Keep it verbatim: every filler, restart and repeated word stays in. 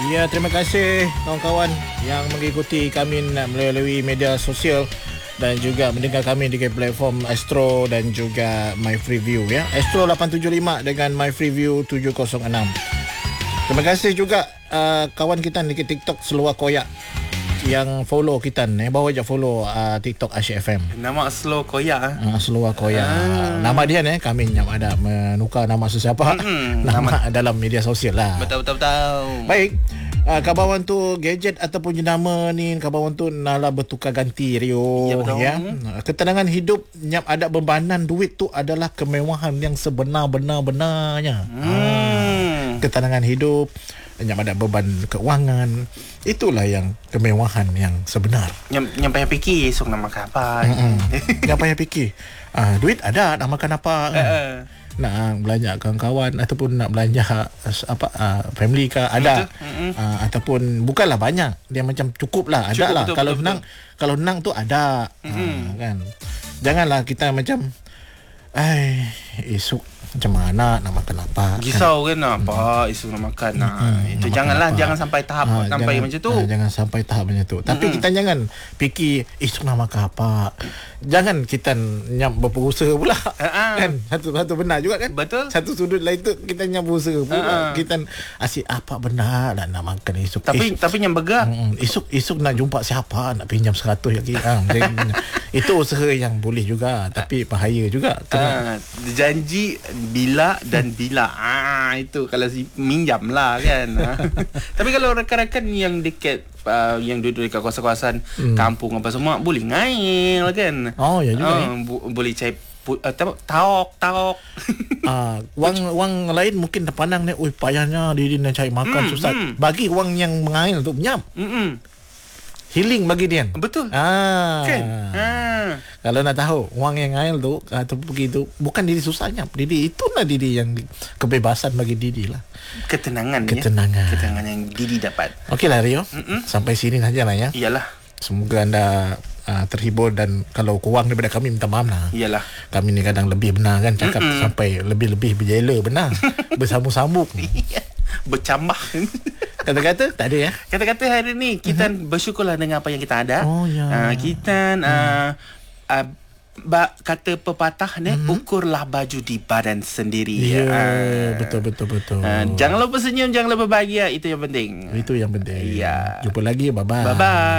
Ya, terima kasih kawan-kawan yang mengikuti kami melalui media sosial dan juga mendengar kami di platform Astro dan juga My Freeview ya. Astro lapan tujuh lima dengan My Freeview tujuh kosong enam. Terima kasih juga uh, kawan kita di TikTok Seluar Koyak yang follow kita ni, bawa je follow uh, TikTok Asyik F M. Nama Slow Koyak ah. Uh, Seluar Koyak. Ah. Nama dia ni kami nyam ada menukar nama sesiapa. Mm-hmm. Nama, nama dalam media sosial lah. Betul betul betul. Baik. Uh, kabawan tu gadget ataupun jenama ni kabawan tu nala bertukar ganti Rio ya, betul. ya. Ketenangan hidup nyap ada bebanan duit tu adalah kemewahan yang sebenar-benar-benarnya. Hmm. Uh, ketenangan hidup yang ada beban keuangan, itulah yang kemewahan yang sebenar. Yang yang payah fikir esok nak makan apa. Yang payah fikir. Ah, duit ada, nak makan apa kan? Uh, nak belanja kawan-kawan ataupun nak belanja apa uh, family ke ada. Uh, ataupun bukanlah banyak, dia macam cukup lah, ada lah. Kalau betul, nang betul. Kalau nang tu ada. Uh, kan. Janganlah kita macam ai esok macam mana nak makan apa risau kan, kan apa isu nak makan nah hmm, itu janganlah apa. Jangan sampai tahap ha, sampai jangan, macam tu ha, jangan sampai tahap macam tu tapi hmm. kita jangan fikir isu nak makan apa, jangan kita nyam berusaha pula ha, kan satu satu benar juga kan, betul, satu sudut lain tu kita nyam berusaha pula ha, kita asyik apa benar nak nak makan esok tapi esok, tapi yang bergerak hmm, esok esok nak jumpa siapa nak pinjam seratus lagi ha, itu usaha yang boleh juga tapi bahaya juga kena ha, janji bila dan bila ah itu kalau si minjam lah kan. Tapi kalau rakan-rakan yang dekat uh, yang duduk dekat kawasan-kawasan hmm. kampung apa semua boleh ngail kan. Oh ya juga uh, bo- boleh cari uh, taok taok. Ah, wang wang lain mungkin terpandang ni, oi payahnya diri nak cari makan hmm, susah. Hmm. Bagi wang yang mengail tu nyam. Hmm. Healing bagi dia. Betul. Ah. Kan? Ah. Kalau nak tahu wang yang ngail tu atau begitu bukan diri susahnya. Diri itulah diri yang kebebasan bagi diri lah. Ketenangan. Ketenangan. Ya? Ketenangan yang diri dapat. Okeylah Rio. Mm-mm. Sampai sini saja lah ya. Iyalah. Semoga anda uh, terhibur dan kalau kurang daripada kami minta maaf lah. Iyalah. Kami ni kadang lebih benar kan cakap Mm-mm. sampai lebih-lebih berjela benar. Bersambung-sambung. Bercambah. Kata-kata tak ada ya. Kata-kata hari ni kita uh-huh. bersyukurlah dengan apa yang kita ada. Oh ya. Uh, kita uh, uh, ba- kata pepatah ni uh-huh. ukurlah baju di badan sendiri. Ya, yeah, uh, betul betul betul. Uh, jangan lupa senyum, jangan lupa bahagia, itu yang penting. Itu yang penting. Ya. Jumpa lagi, bye bye. Bye bye.